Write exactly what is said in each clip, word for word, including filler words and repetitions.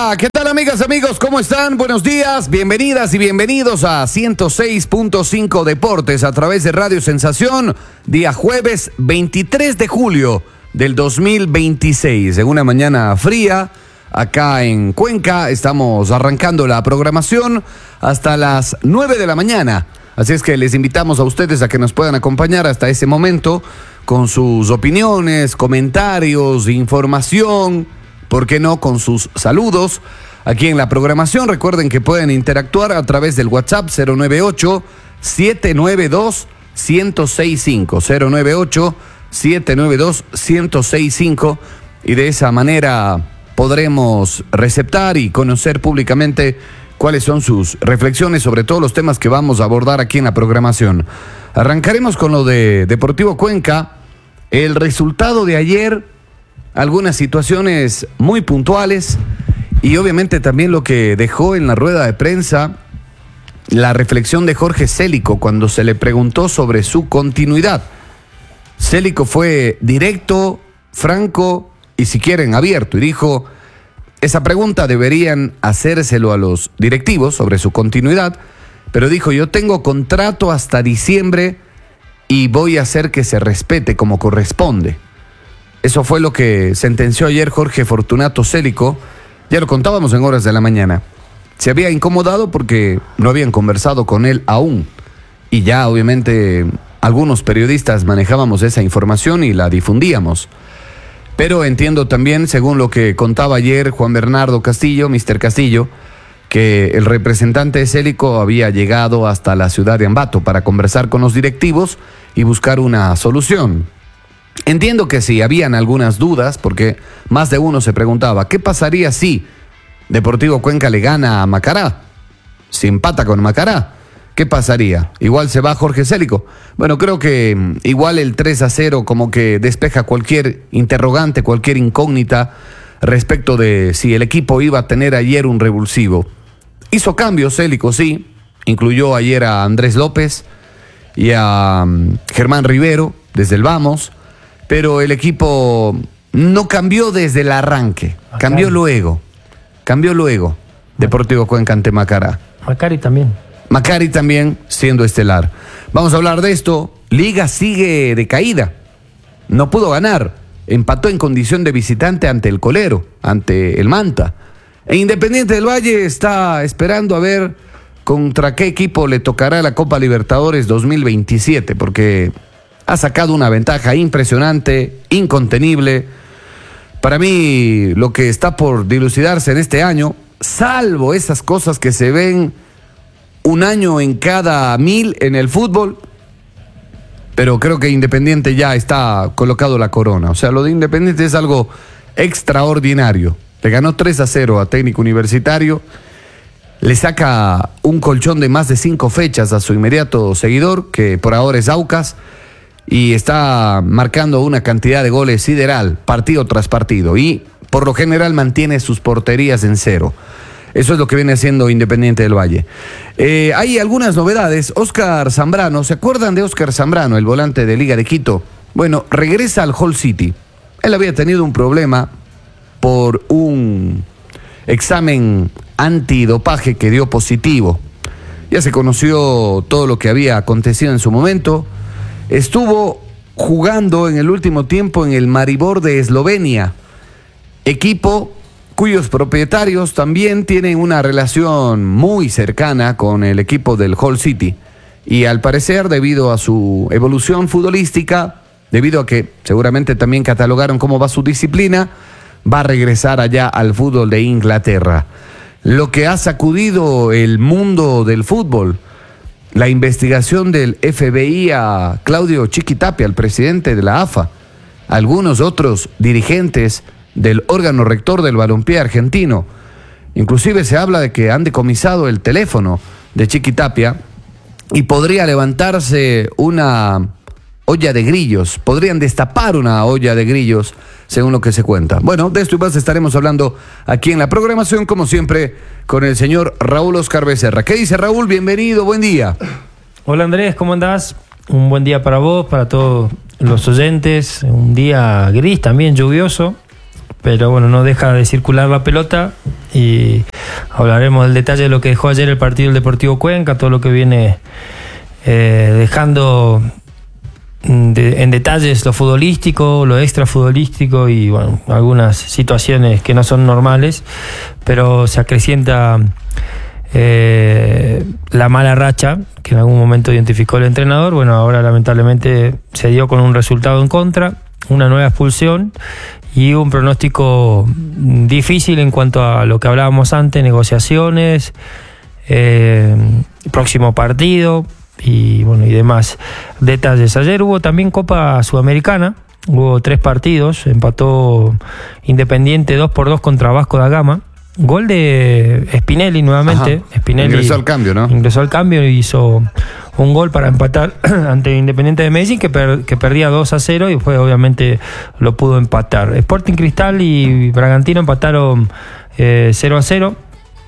Hola, ¿qué tal amigas, amigos? ¿Cómo están? Buenos días, bienvenidas y bienvenidos a ciento seis punto cinco Deportes a través de Radio Sensación, día jueves veintitrés de julio del dos mil veintiséis. En una mañana fría, acá en Cuenca, estamos arrancando la programación hasta las nueve de la mañana. Así es que les invitamos a ustedes a que nos puedan acompañar hasta ese momento con sus opiniones, comentarios, información, ¿por qué no? Con sus saludos. Aquí en la programación, recuerden que pueden interactuar a través del WhatsApp cero nueve ocho, siete nueve dos, uno cero seis cinco, cero nueve ocho, siete nueve dos, uno cero seis cinco, y de esa manera podremos receptar y conocer públicamente cuáles son sus reflexiones sobre todos los temas que vamos a abordar aquí en la programación. Arrancaremos con lo de Deportivo Cuenca, el resultado de ayer, algunas situaciones muy puntuales y obviamente también lo que dejó en la rueda de prensa la reflexión de Jorge Célico cuando se le preguntó sobre su continuidad. Célico fue directo, franco y si quieren abierto y dijo: esa pregunta deberían hacérselo a los directivos sobre su continuidad, pero dijo: yo tengo contrato hasta diciembre y voy a hacer que se respete como corresponde. Eso fue lo que sentenció ayer Jorge Fortunato Célico. Ya lo contábamos en horas de la mañana. Se había incomodado porque no habían conversado con él aún. Y ya obviamente algunos periodistas manejábamos esa información y la difundíamos. Pero entiendo también, según lo que contaba ayer Juan Bernardo Castillo, mister Castillo, que el representante de Célico había llegado hasta la ciudad de Ambato para conversar con los directivos y buscar una solución. Entiendo que sí, habían algunas dudas, porque más de uno se preguntaba: ¿qué pasaría si Deportivo Cuenca le gana a Macará? Si empata con Macará, ¿qué pasaría? ¿Igual se va Jorge Célico? Bueno, creo que igual el tres a cero como que despeja cualquier interrogante, cualquier incógnita respecto de si el equipo iba a tener ayer un revulsivo. Hizo cambios Célico, sí, incluyó ayer a Andrés López y a um, Germán Rivero desde el Vamos, pero el equipo no cambió desde el arranque, Macari. cambió luego, cambió luego Deportivo Cuenca ante Macará. Macari también. Macari también siendo estelar. Vamos a hablar de esto. Liga sigue de caída, no pudo ganar, empató en condición de visitante ante el Colero, ante el Manta. E Independiente del Valle está esperando a ver contra qué equipo le tocará la Copa Libertadores dos mil veintisiete, porque ha sacado una ventaja impresionante, incontenible. Para mí, lo que está por dilucidarse en este año, salvo esas cosas que se ven un año en cada mil en el fútbol, pero creo que Independiente ya está colocado la corona. O sea, lo de Independiente es algo extraordinario. Le ganó tres a cero a Técnico Universitario, le saca un colchón de más de cinco fechas a su inmediato seguidor, que por ahora es Aucas, y está marcando una cantidad de goles sideral, partido tras partido, y por lo general mantiene sus porterías en cero. Eso es lo que viene haciendo Independiente del Valle. Eh, hay algunas novedades. Oscar Zambrano, ¿se acuerdan de Oscar Zambrano, el volante de Liga de Quito? Bueno, regresa al Hull City. Él había tenido un problema por un examen antidopaje que dio positivo. Ya se conoció todo lo que había acontecido en su momento. Estuvo jugando en el último tiempo en el Maribor de Eslovenia, equipo cuyos propietarios también tienen una relación muy cercana con el equipo del Hull City. Y al parecer, debido a su evolución futbolística, debido a que seguramente también catalogaron cómo va su disciplina, va a regresar allá al fútbol de Inglaterra. Lo que ha sacudido el mundo del fútbol, la investigación del F B I a Claudio Chiquitapia, el presidente de la A F A, algunos otros dirigentes del órgano rector del balompié argentino. Inclusive se habla de que han decomisado el teléfono de Chiquitapia y podría levantarse una olla de grillos, podrían destapar una olla de grillos, según lo que se cuenta. Bueno, de esto y más estaremos hablando aquí en la programación, como siempre, con el señor Raúl Oscar Becerra. ¿Qué dice Raúl? Bienvenido, buen día. Hola Andrés, ¿cómo andás? Un buen día para vos, para todos los oyentes. Un día gris, también lluvioso, pero bueno, no deja de circular la pelota y hablaremos del detalle de lo que dejó ayer el partido del Deportivo Cuenca, todo lo que viene eh, dejando de, en detalles lo futbolístico, lo extra futbolístico y bueno, algunas situaciones que no son normales, pero se acrecienta eh, la mala racha que en algún momento identificó el entrenador. Bueno, ahora lamentablemente se dio con un resultado en contra, una nueva expulsión y un pronóstico difícil en cuanto a lo que hablábamos antes, negociaciones, eh, próximo partido y bueno y demás detalles. Ayer hubo también Copa Sudamericana, hubo tres partidos, empató Independiente dos por dos contra Vasco da Gama, gol de Spinelli nuevamente. Ajá. Spinelli ingresó al cambio, ¿no? Ingresó al cambio y hizo un gol para empatar ante Independiente de Medellín, que, per, que perdía dos a cero y después obviamente lo pudo empatar. Sporting Cristal y Bragantino empataron eh, cero a cero.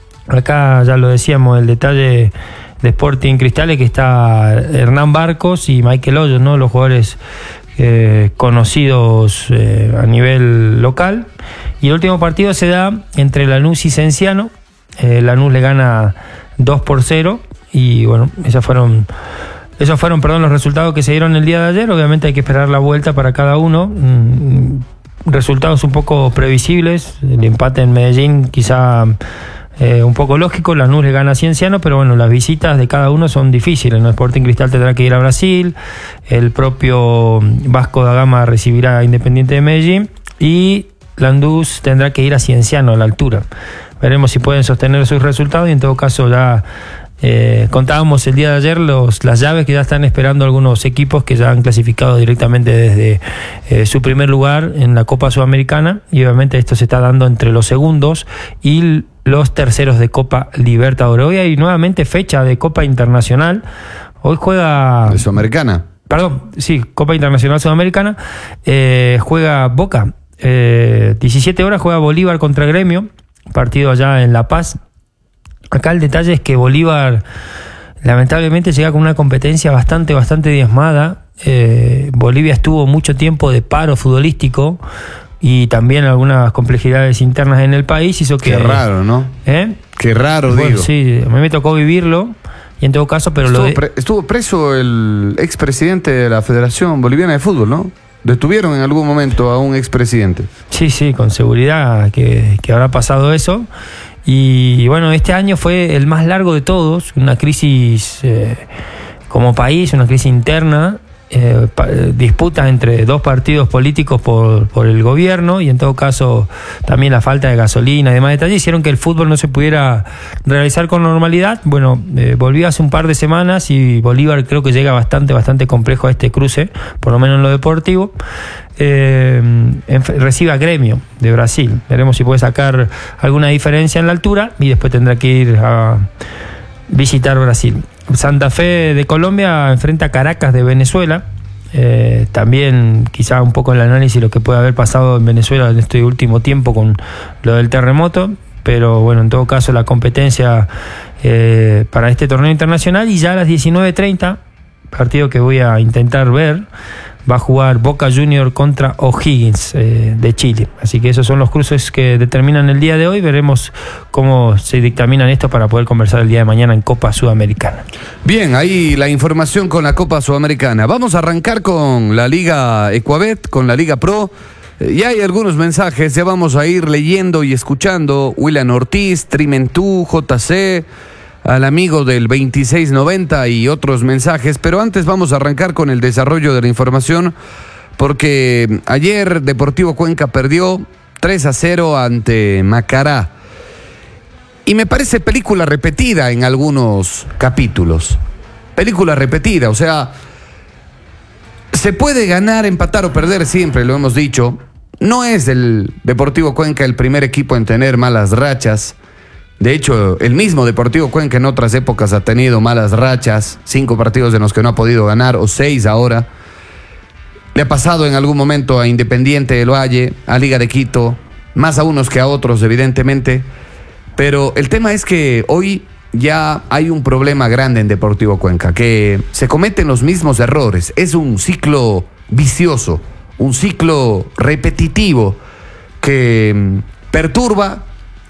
Acá ya lo decíamos, el detalle de Sporting Cristal es que está Hernán Barcos y Michael Hoyos, ¿no? Los jugadores eh, conocidos eh, a nivel local. Y el último partido se da entre Lanús y Cienciano. Eh, Lanús le gana dos por cero. Y bueno, esas fueron, esos fueron perdón, los resultados que se dieron el día de ayer. Obviamente hay que esperar la vuelta para cada uno. Mm, resultados un poco previsibles. El empate en Medellín quizá eh, un poco lógico. Lanús le gana a Cienciano, pero bueno, las visitas de cada uno son difíciles, ¿no? Sporting Cristal tendrá que ir a Brasil. El propio Vasco da Gama recibirá a Independiente de Medellín. Y Lanús tendrá que ir a Cienciano, a la altura. Veremos si pueden sostener sus resultados y en todo caso ya eh, contábamos el día de ayer los, las llaves que ya están esperando algunos equipos que ya han clasificado directamente desde eh, su primer lugar en la Copa Sudamericana, y obviamente esto se está dando entre los segundos y los terceros de Copa Libertadores. Hoy hay nuevamente fecha de Copa Internacional. Hoy juega... ¿De Sudamericana? Perdón, sí, Copa Internacional Sudamericana. Eh, juega Boca. Eh, diecisiete horas juega Bolívar contra Gremio, partido allá en La Paz. Acá el detalle es que Bolívar lamentablemente llega con una competencia bastante, bastante diezmada. Eh, Bolivia estuvo mucho tiempo de paro futbolístico y también algunas complejidades internas en el país hizo que... Qué raro, ¿no? ¿Eh? Qué raro, bueno, digo. Sí, a mí me tocó vivirlo y en todo caso, pero estuvo, lo de... pre estuvo preso el expresidente de la Federación Boliviana de Fútbol, ¿no? Detuvieron en algún momento a un expresidente. Sí, sí, con seguridad que, que habrá pasado eso. Y bueno, este año fue el más largo de todos, una crisis eh, como país, una crisis interna, eh, pa, disputas entre dos partidos políticos por, por el gobierno, y en todo caso también la falta de gasolina y demás detalles hicieron que el fútbol no se pudiera realizar con normalidad. Bueno, eh, volvió hace un par de semanas y Bolívar creo que llega bastante, bastante complejo a este cruce, por lo menos en lo deportivo. Eh, recibe a Gremio de Brasil. Veremos si puede sacar alguna diferencia en la altura y después tendrá que ir a visitar Brasil. Santa Fe de Colombia enfrenta a Caracas de Venezuela. Eh, también quizá un poco el análisis de lo que puede haber pasado en Venezuela en este último tiempo con lo del terremoto, pero bueno, en todo caso la competencia eh, para este torneo internacional. Y ya a las diecinueve treinta, partido que voy a intentar ver, va a jugar Boca Junior contra O'Higgins eh, de Chile. Así que esos son los cruces que determinan el día de hoy. Veremos cómo se dictaminan esto para poder conversar el día de mañana en Copa Sudamericana. Bien, ahí la información con la Copa Sudamericana. Vamos a arrancar con la Liga Ecuabet, con la Liga Pro. Eh, ya hay algunos mensajes, ya vamos a ir leyendo y escuchando. William Ortiz, Trimentú, J C, al amigo del veintiséis noventa y otros mensajes, pero antes vamos a arrancar con el desarrollo de la información, porque ayer Deportivo Cuenca perdió tres a cero ante Macará, y me parece película repetida en algunos capítulos, película repetida, o sea, se puede ganar, empatar o perder siempre, lo hemos dicho. No es el Deportivo Cuenca el primer equipo en tener malas rachas. De hecho, el mismo Deportivo Cuenca en otras épocas ha tenido malas rachas, cinco partidos en los que no ha podido ganar, o seis ahora. Le ha pasado en algún momento a Independiente del Valle, a Liga de Quito, más a unos que a otros, evidentemente. Pero el tema es que hoy ya hay un problema grande en Deportivo Cuenca, que se cometen los mismos errores. Es un ciclo vicioso, un ciclo repetitivo que perturba,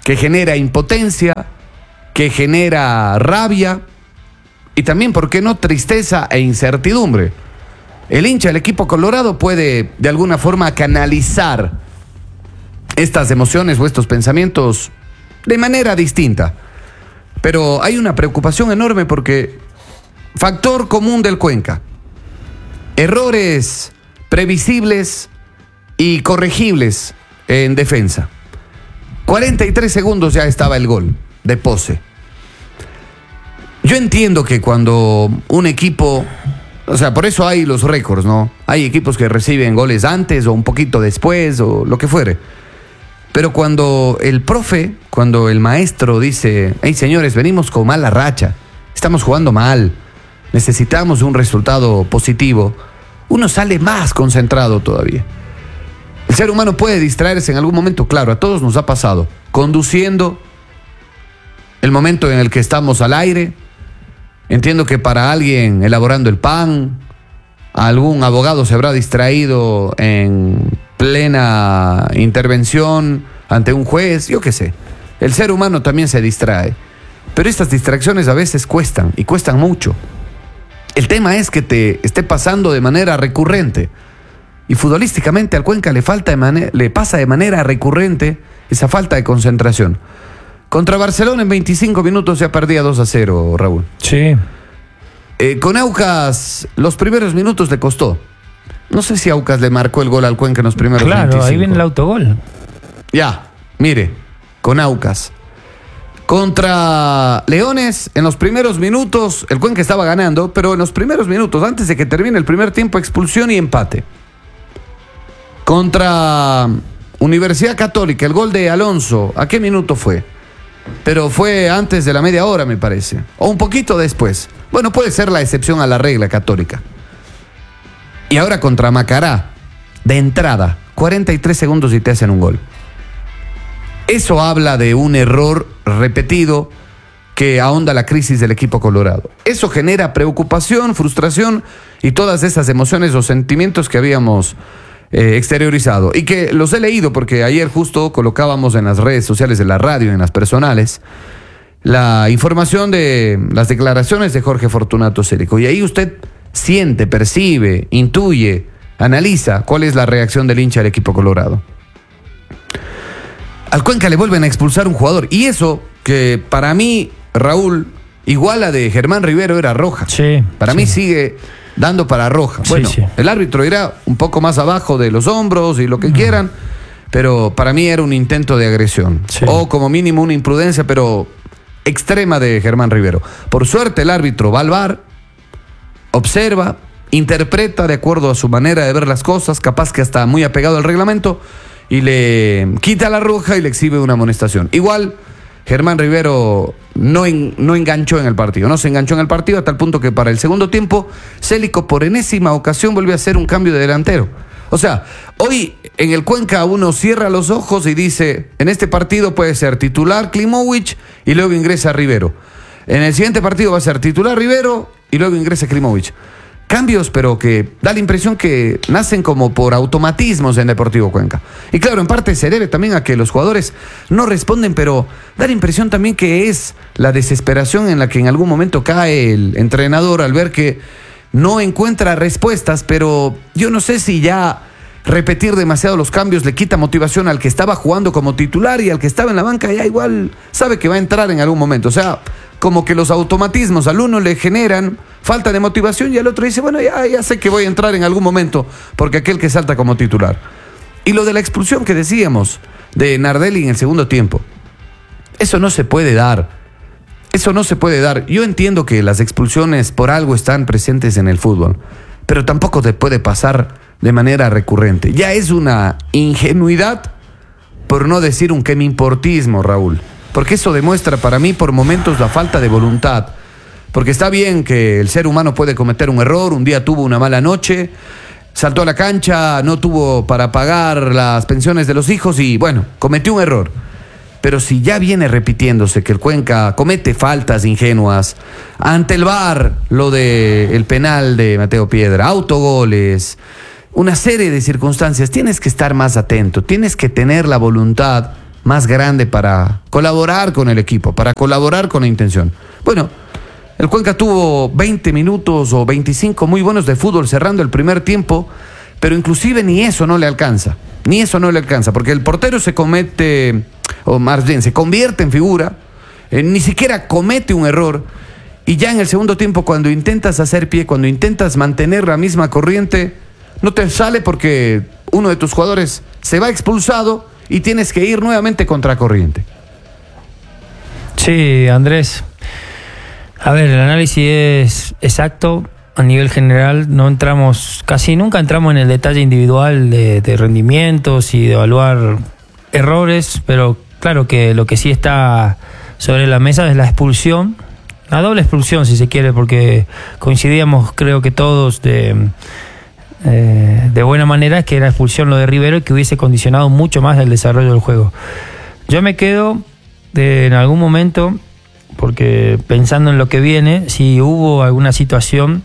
que genera impotencia, que genera rabia y también, ¿por qué no?, tristeza e incertidumbre. El hincha del equipo colorado puede de alguna forma canalizar estas emociones o estos pensamientos de manera distinta. Pero hay una preocupación enorme porque factor común del Cuenca: errores previsibles y corregibles en defensa. cuarenta y tres segundos ya estaba el gol de Pose. Yo entiendo que cuando un equipo, o sea, por eso hay los récords, ¿no? Hay equipos que reciben goles antes o un poquito después o lo que fuere. Pero cuando el profe, cuando el maestro dice: hey, señores, venimos con mala racha, estamos jugando mal, necesitamos un resultado positivo, uno sale más concentrado todavía. El ser humano puede distraerse en algún momento, claro, a todos nos ha pasado, conduciendo, el momento en el que estamos al aire. Entiendo que para alguien elaborando el pan, algún abogado se habrá distraído en plena intervención ante un juez, yo qué sé. El ser humano también se distrae, pero estas distracciones a veces cuestan, y cuestan mucho. El tema es que te esté pasando de manera recurrente, y futbolísticamente al Cuenca le, falta de manera, le pasa de manera recurrente esa falta de concentración. Contra Barcelona en veinticinco minutos ya perdía dos a cero, Raúl. Sí. Eh, con Aucas los primeros minutos le costó. No sé si Aucas le marcó el gol al Cuenca en los primeros claro, veinticinco. Ahí viene el autogol. Ya, mire, con Aucas. Contra Leones, en los primeros minutos, el Cuenca estaba ganando, pero en los primeros minutos, antes de que termine el primer tiempo, expulsión y empate. Contra Universidad Católica, el gol de Alonso, ¿a qué minuto fue? Pero fue antes de la media hora, me parece. O un poquito después. Bueno, puede ser la excepción a la regla Católica. Y ahora contra Macará, de entrada, cuarenta y tres segundos y te hacen un gol. Eso habla de un error repetido que ahonda la crisis del equipo colorado. Eso genera preocupación, frustración y todas esas emociones o sentimientos que habíamos Eh, exteriorizado y que los he leído porque ayer justo colocábamos en las redes sociales de la radio, en las personales, la información de las declaraciones de Jorge Fortunato Cérico, y ahí usted siente, percibe, intuye, analiza cuál es la reacción del hincha del equipo colorado. Al Cuenca le vuelven a expulsar un jugador, y eso que para mí, Raúl, igual a de Germán Rivero, era roja. Sí, para sí. mí sigue dando para roja. Bueno, sí, sí. El árbitro irá un poco más abajo de los hombros y lo que mm. quieran, pero para mí era un intento de agresión. Sí. O como mínimo una imprudencia, pero extrema de Germán Rivero. Por suerte el árbitro va al V A R, observa, interpreta de acuerdo a su manera de ver las cosas, capaz que hasta muy apegado al reglamento, y le quita la roja y le exhibe una amonestación. Igual Germán Rivero no, en, no enganchó en el partido, no se enganchó en el partido a tal punto que para el segundo tiempo Célico por enésima ocasión vuelve a hacer un cambio de delantero. O sea, hoy en el Cuenca uno cierra los ojos y dice: en este partido puede ser titular Klimovic y luego ingresa Rivero. En el siguiente partido va a ser titular Rivero y luego ingresa Klimovic. Cambios, pero que da la impresión que nacen como por automatismos en Deportivo Cuenca. Y claro, en parte se debe también a que los jugadores no responden, pero da la impresión también que es la desesperación en la que en algún momento cae el entrenador al ver que no encuentra respuestas, pero yo no sé si ya repetir demasiado los cambios le quita motivación al que estaba jugando como titular, y al que estaba en la banca ya igual sabe que va a entrar en algún momento. O sea, como que los automatismos al uno le generan falta de motivación y al otro dice: bueno, ya, ya sé que voy a entrar en algún momento, porque aquel que salta como titular. Y lo de la expulsión que decíamos de Nardelli en el segundo tiempo, eso no se puede dar. Eso no se puede dar. Yo entiendo que las expulsiones por algo están presentes en el fútbol, pero tampoco te puede pasar de manera recurrente. Ya es una ingenuidad, por no decir un quemimportismo, Raúl. Porque eso demuestra para mí por momentos la falta de voluntad. Porque está bien que el ser humano puede cometer un error, un día tuvo una mala noche, saltó a la cancha, no tuvo para pagar las pensiones de los hijos y bueno, cometió un error. Pero si ya viene repitiéndose que el Cuenca comete faltas ingenuas, ante el V A R, lo del penal de Mateo Piedra, autogoles, una serie de circunstancias, tienes que estar más atento, tienes que tener la voluntad más grande para colaborar con el equipo, para colaborar con la intención. Bueno, el Cuenca tuvo veinte minutos o veinticinco muy buenos de fútbol cerrando el primer tiempo, pero inclusive ni eso no le alcanza, ni eso no le alcanza, porque el portero se comete, o más bien se convierte en figura, eh, ni siquiera comete un error, y ya en el segundo tiempo, cuando intentas hacer pie, cuando intentas mantener la misma corriente, no te sale porque uno de tus jugadores se va expulsado y tienes que ir nuevamente contra corriente. Sí, Andrés. A ver, el análisis es exacto. A nivel general no entramos, casi nunca entramos en el detalle individual de, de rendimientos y de evaluar errores, pero claro que lo que sí está sobre la mesa es la expulsión, la doble expulsión si se quiere, porque coincidíamos creo que todos de, eh, de buena manera que era expulsión lo de Rivero y que hubiese condicionado mucho más el desarrollo del juego. Yo me quedo de, en algún momento, porque pensando en lo que viene, si hubo alguna situación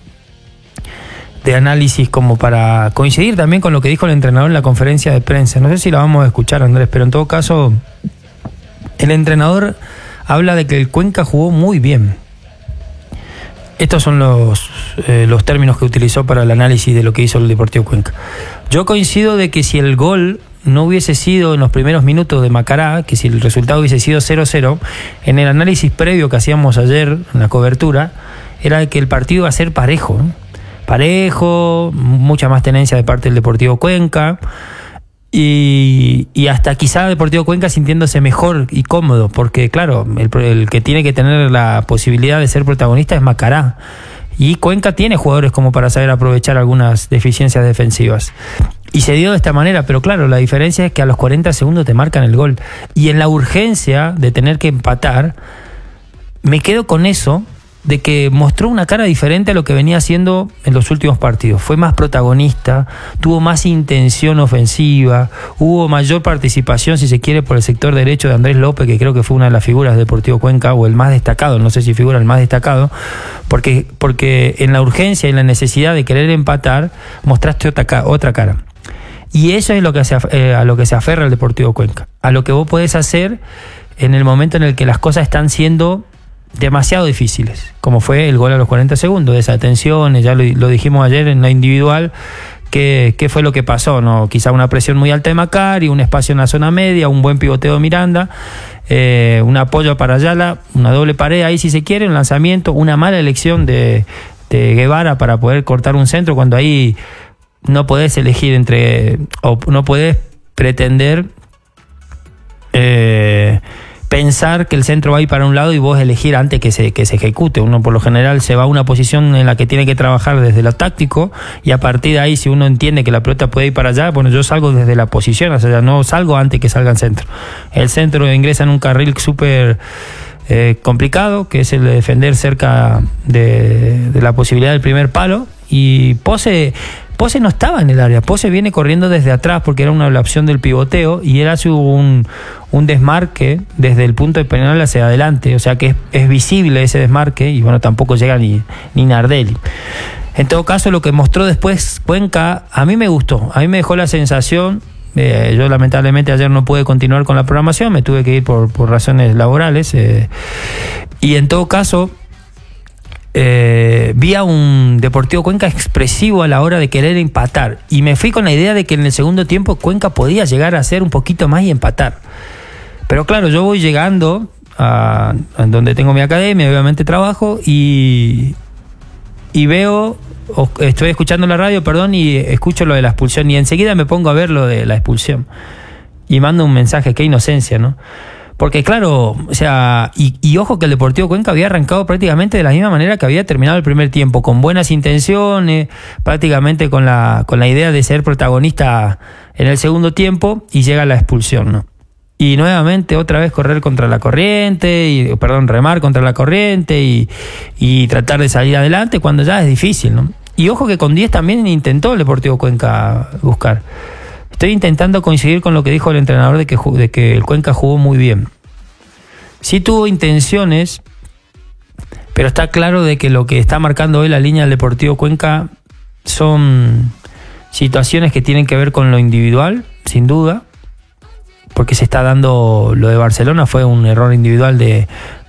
de análisis como para coincidir también con lo que dijo el entrenador en la conferencia de prensa. No sé si la vamos a escuchar, Andrés, pero en todo caso el entrenador habla de que el Cuenca jugó muy bien. Estos son los, eh, los términos que utilizó para el análisis de lo que hizo el Deportivo Cuenca. Yo coincido de que si el gol no hubiese sido en los primeros minutos de Macará, que si el resultado hubiese sido cero cero, en el análisis previo que hacíamos ayer en la cobertura, era de que el partido iba a ser parejo, ¿no? Parejo, mucha más tenencia de parte del Deportivo Cuenca y, y hasta quizá Deportivo Cuenca sintiéndose mejor y cómodo, porque claro, el, el que tiene que tener la posibilidad de ser protagonista es Macará, y Cuenca tiene jugadores como para saber aprovechar algunas deficiencias defensivas, y se dio de esta manera. Pero claro, la diferencia es que a los cuarenta segundos te marcan el gol, y en la urgencia de tener que empatar me quedo con eso, de que mostró una cara diferente a lo que venía haciendo en los últimos partidos. Fue más protagonista, tuvo más intención ofensiva, hubo mayor participación, si se quiere, por el sector derecho de Andrés López, que creo que fue una de las figuras de Deportivo Cuenca, o el más destacado, no sé si figura el más destacado, porque, porque en la urgencia y en la necesidad de querer empatar, mostraste otra, otra cara. Y eso es lo que se, eh, a lo que se aferra el Deportivo Cuenca, a lo que vos podés hacer en el momento en el que las cosas están siendo demasiado difíciles, como fue el gol a los cuarenta segundos, desatenciones, ya lo, lo dijimos ayer en la individual, qué fue lo que pasó, ¿no? Quizá una presión muy alta de Macari, un espacio en la zona media, un buen pivoteo de Miranda, eh, un apoyo para Ayala, una doble pared ahí si se quiere, un lanzamiento, una mala elección de, de Guevara para poder cortar un centro, cuando ahí no podés elegir entre, o no podés pretender eh, pensar que el centro va a ir para un lado y vos elegir antes que se, que se ejecute. Uno por lo general se va a una posición en la que tiene que trabajar desde lo táctico, y a partir de ahí, si uno entiende que la pelota puede ir para allá, bueno, yo salgo desde la posición, o sea, no salgo antes que salga el centro. El centro ingresa en un carril súper eh, complicado, que es el de defender cerca de, de la posibilidad del primer palo, y Pose... Pose no estaba en el área, Pose viene corriendo desde atrás porque era una la opción del pivoteo, y él hace un, un desmarque desde el punto de penal hacia adelante, o sea que es, es visible ese desmarque, y bueno, tampoco llega ni, ni Nardelli. En todo caso, lo que mostró después Cuenca, a mí me gustó, a mí me dejó la sensación, eh, yo lamentablemente ayer no pude continuar con la programación, me tuve que ir por, por razones laborales, eh, y en todo caso... Eh, vi a un Deportivo Cuenca expresivo a la hora de querer empatar, y me fui con la idea de que en el segundo tiempo Cuenca podía llegar a hacer un poquito más y empatar. Pero claro, yo voy llegando a, a donde tengo mi academia, obviamente trabajo, y, y veo, o estoy escuchando la radio, perdón, y escucho lo de la expulsión, y enseguida me pongo a ver lo de la expulsión y mando un mensaje, qué inocencia, ¿no? Porque claro, o sea, y, y ojo que el Deportivo Cuenca había arrancado prácticamente de la misma manera que había terminado el primer tiempo, con buenas intenciones, prácticamente con la, con la idea de ser protagonista en el segundo tiempo, y llega la expulsión, ¿no? Y nuevamente otra vez correr contra la corriente, y, perdón, remar contra la corriente y, y tratar de salir adelante cuando ya es difícil, ¿no? Y ojo que con diez también intentó el Deportivo Cuenca buscar. Estoy intentando coincidir con lo que dijo el entrenador de que, de que el Cuenca jugó muy bien. Sí tuvo intenciones, pero está claro de que lo que está marcando hoy la línea del Deportivo Cuenca son situaciones que tienen que ver con lo individual, sin duda, porque se está dando lo de Barcelona, fue un error individual de,